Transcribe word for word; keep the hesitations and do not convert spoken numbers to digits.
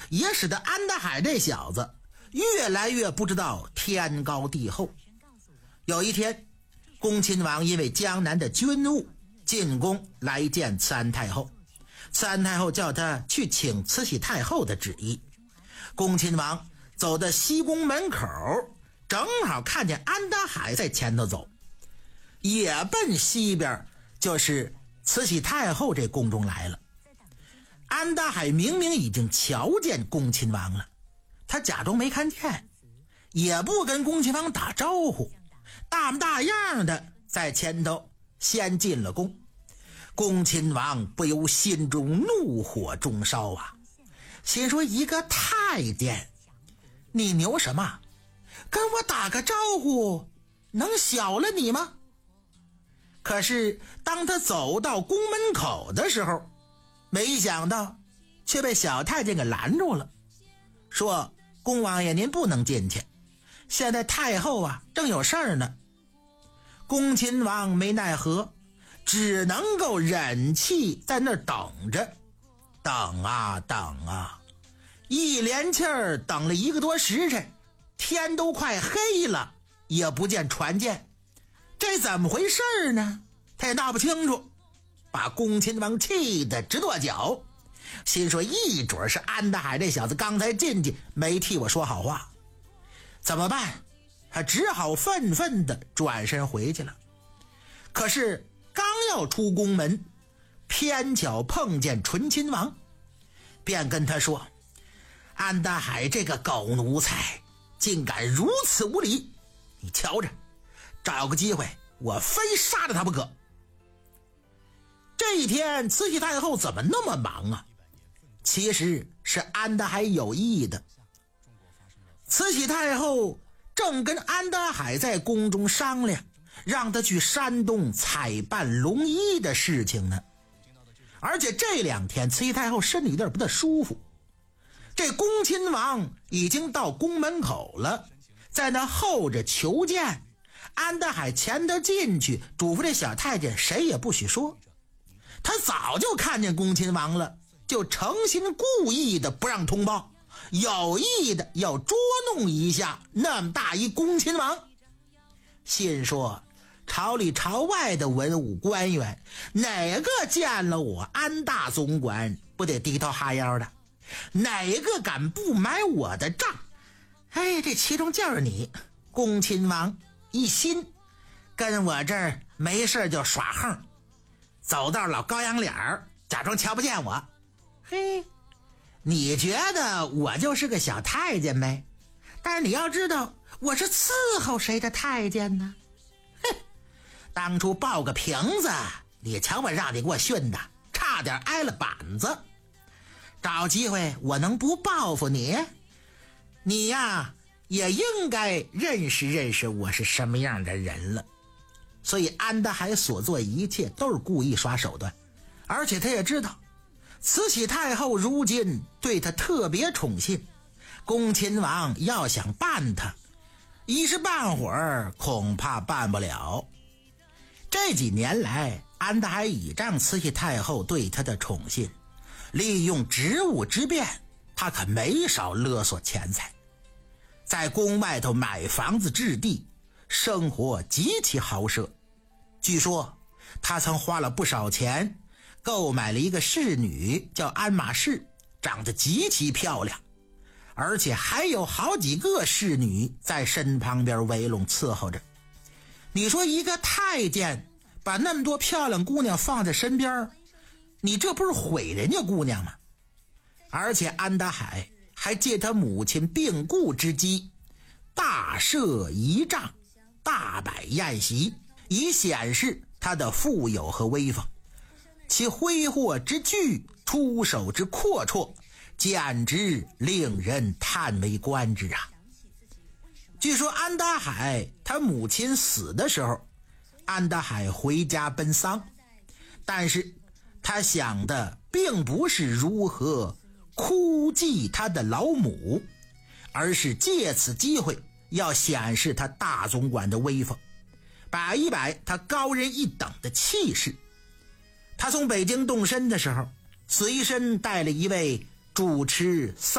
也使得安德海这小子越来越不知道天高地厚。有一天，恭亲王因为江南的军务进宫来见慈安太后，慈安太后叫他去请慈禧太后的旨意。恭亲王走到西宫门口，正好看见安德海在前头走，也奔西边，就是慈禧太后这宫中来了。安德海明明已经瞧见恭亲王了，他假装没看见，也不跟恭亲王打招呼，大模大样的在前头先进了宫。恭亲王不由心中怒火中烧啊，心说一个太监，你牛什么？跟我打个招呼能小了你吗？可是当他走到宫门口的时候，没想到却被小太监给拦住了，说恭王爷您不能进去，现在太后啊正有事儿呢。恭亲王没奈何，只能够忍气在那儿等着，等啊等啊，一连气儿等了一个多时辰，天都快黑了，也不见传见，这怎么回事呢？他也闹不清楚，把恭亲王气得直跺脚，心说一准是安德海这小子刚才进去没替我说好话，怎么办？他只好愤愤地转身回去了。可是刚要出宫门，偏巧碰见醇亲王，便跟他说，安德海这个狗奴才竟敢如此无礼，你瞧着，找个机会我非杀了他不可。这一天慈禧太后怎么那么忙啊？其实是安德海有意的。慈禧太后正跟安德海在宫中商量，让他去山东采办龙衣的事情呢。而且这两天慈禧太后身体有点不太舒服，这恭亲王已经到宫门口了，在那候着求见。安德海前头进去，嘱咐这小太监谁也不许说。他早就看见恭亲王了，就诚心故意的不让通报，有意的要捉弄一下那么大一恭亲王。心说朝里朝外的文武官员，哪个见了我安大总管不得低头哈腰的？哪个敢不买我的账？哎，这其中就是你恭亲王，一心跟我这儿没事就耍横，走到老高阳脸儿，假装瞧不见我。嘿，你觉得我就是个小太监呗？但是你要知道，我是伺候谁的太监呢？哼，当初抱个瓶子，你瞧我让你给我训的，差点挨了板子。找机会我能不报复你？你呀也应该认识认识我是什么样的人了。所以安德海所做一切都是故意耍手段，而且他也知道慈禧太后如今对他特别宠信，恭亲王要想办他，一时半会儿恐怕办不了。这几年来，安德海倚仗慈禧太后对他的宠信，利用职务之便，他可没少勒索钱财，在宫外头买房子置地，生活极其豪奢。据说他曾花了不少钱购买了一个侍女，叫鞍马氏，长得极其漂亮，而且还有好几个侍女在身旁边围拢伺候着。你说一个太监把那么多漂亮姑娘放在身边，你这不是毁人家姑娘吗？而且安德海还借他母亲病故之机，大设仪仗，大摆宴席，以显示他的富有和威风。其挥霍之巨，出手之阔绰，简直令人叹为观止啊！据说安德海他母亲死的时候，安德海回家奔丧，但是他想的并不是如何哭祭他的老母，而是借此机会要显示他大总管的威风，摆一摆他高人一等的气势。他从北京动身的时候，随身带了一位主持